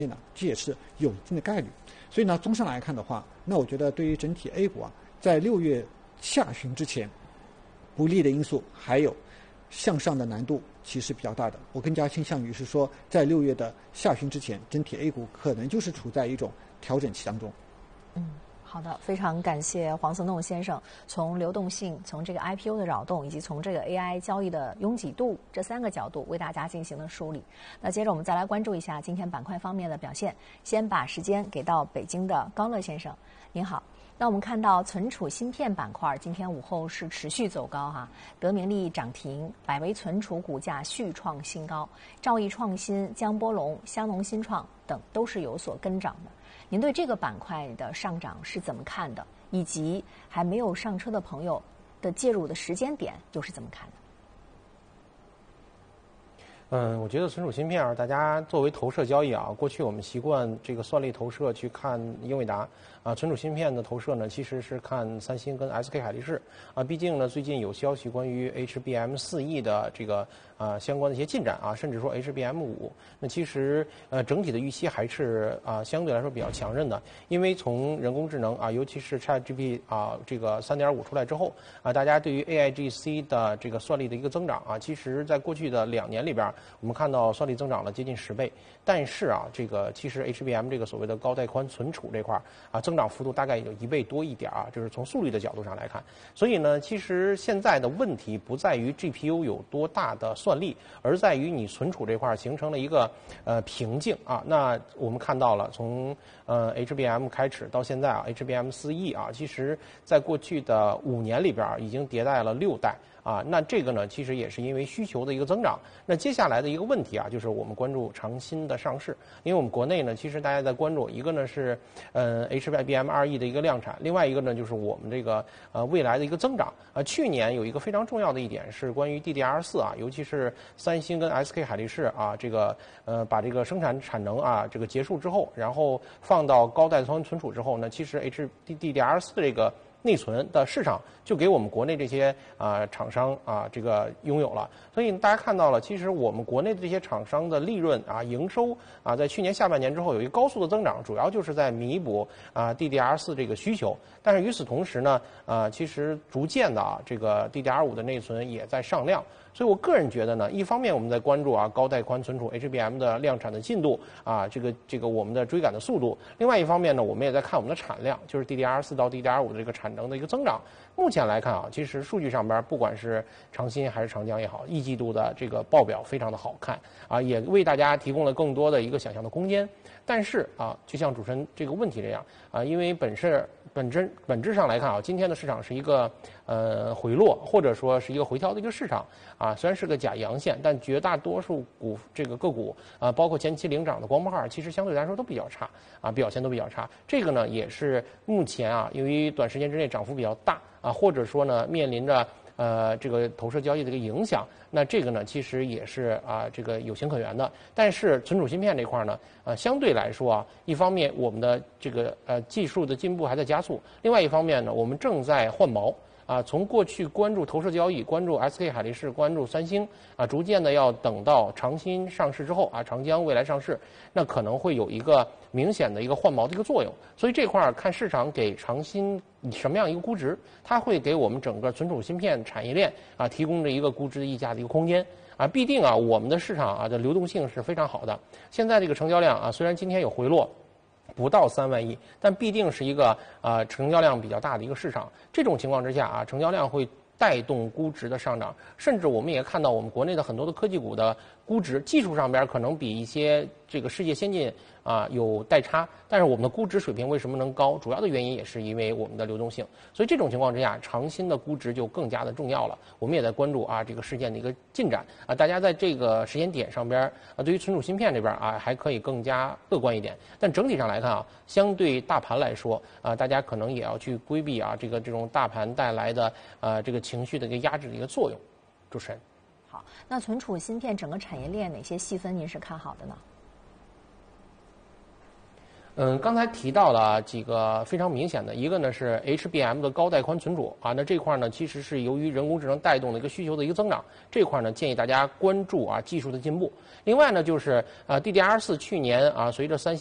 呢，这也是有一定的概率。所以呢，综上来看的话，那我觉得对于整体 A 股啊，在6月下旬之前，不利的因素还有向上的难度其实比较大的。我更加倾向于是说，在6月的下旬之前，整体 A 股可能就是处在一种调整期当中。 好的，非常感谢黄思弄先生从流动性、从这个 IPO 的扰动，以及从这个 AI 交易的拥挤度这3个角度为大家进行了梳理。那接着我们再来关注一下今天板块方面的表现。先把时间给到北京的高乐先生，您好。那我们看到存储芯片板块今天午后是持续走高哈，德明利涨停，百威存储股价续创新高，兆易创新、江波龙、香农新创等都是有所跟涨的。您对这个板块的上涨是怎么看的？以及还没有上车的朋友的介入的时间点又是怎么看的？ 我觉得存储芯片啊，大家作为投射交易啊，过去我们习惯这个算力投射去看英伟达啊，存储芯片的投射呢，其实是看三星跟 SK 海力士啊。毕竟呢，最近有消息关于 HBM4E 的这个相关的一些进展啊，甚至说 HBM5，那其实整体的预期还是相对来说比较强韧的，因为从人工智能啊，尤其是 ChatGPT 这个3.5出来之后啊，大家对于 AIGC 的这个算力的一个增长啊，其实在过去的2年里边，我们看到算力增长了接近10倍，但是啊，这个其实 HBM 这个所谓的高带宽存储这块啊，增长幅度大概有1倍多一点啊，就是从速率的角度上来看。所以呢，其实现在的问题不在于 GPU 有多大的算力，而在于你存储这块形成了一个瓶颈啊。那我们看到了从HBM 开始到现在啊 ，HBM4E 啊，其实在过去的5年里边已经迭代了6代。那这个呢，其实也是因为需求的一个增长。那接下来的一个问题啊，就是我们关注长芯的上市，因为我们国内呢，其实大家在关注一个呢是HBM2E 的一个量产，另外一个呢就是我们这个未来的一个增长。去年有一个非常重要的一点是关于 DDR4啊，尤其是三星跟 SK 海力士啊，这个把这个生产产能啊这个结束之后，然后放到高带宽存储之后呢，其实 DDR4 这个内存的市场就给我们国内这些厂商这个拥有了，所以大家看到了，其实我们国内的这些厂商的利润营收在去年下半年之后有一个高速的增长，主要就是在弥补DDR4 这个需求。但是与此同时呢，其实逐渐的这个 DDR5 的内存也在上量。所以我个人觉得呢，一方面我们在关注高带宽存储 HBM 的量产的进度这个我们的追赶的速度，另外一方面呢，我们也在看我们的产量，就是 DDR4 到 DDR5 的这个产能的一个增长。目前来看其实数据上边不管是长芯还是长江也好，一季度的这个报表非常的好看也为大家提供了更多的一个想象的空间。但是就像主持人这个问题这样因为本质上来看今天的市场是一个回落或者说是一个回调的一个市场虽然是个假阳线，但绝大多数个股包括前期领涨的光波2，其实相对来说都比较差表现都比较差。这个呢也是目前由于短时间之内涨幅比较大或者说呢面临着这个投射交易的一个影响，那这个呢其实也是这个有情可原的。但是存储芯片这块呢相对来说一方面我们的这个技术的进步还在加速，另外一方面呢我们正在换毛从过去关注投射交易，关注 SK 海力士，关注三星逐渐的要等到长芯上市之后长江未来上市，那可能会有一个明显的一个换毛的一个作用。所以这块看市场给长芯以什么样一个估值，它会给我们整个存储芯片产业链提供着一个估值溢价的一个空间必定我们的市场的流动性是非常好的。现在这个成交量虽然今天有回落，不到3万亿，但必定是一个成交量比较大的一个市场。这种情况之下成交量会带动估值的上涨，甚至我们也看到我们国内的很多的科技股的估值技术上边可能比一些这个世界先进有代差，但是我们的估值水平为什么能高？主要的原因也是因为我们的流动性。所以这种情况之下，长芯的估值就更加的重要了。我们也在关注这个事件的一个进展大家在这个时间点上边对于存储芯片这边还可以更加乐观一点。但整体上来看相对大盘来说大家可能也要去规避这种大盘带来的这个情绪的一个压制的一个作用。主持人。 好，那存储芯片整个产业链哪些细分您是看好的呢？ 刚才提到了几个非常明显的，一个呢是 HBM 的高带宽存储啊，那这块呢其实是由于人工智能带动的一个需求的一个增长，这块呢建议大家关注技术的进步。另外呢就是DDR4去年随着3